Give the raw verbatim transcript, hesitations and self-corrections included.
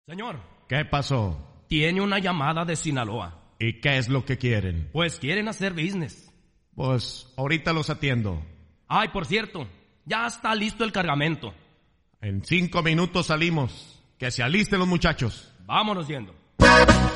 Señor. ¿Qué pasó? Tiene una llamada de Sinaloa. ¿Y qué es lo que quieren? Pues quieren hacer business. Pues ahorita los atiendo. Ay, por cierto, ya está listo el cargamento. En cinco minutos salimos. Que se alisten los muchachos. Vámonos yendo.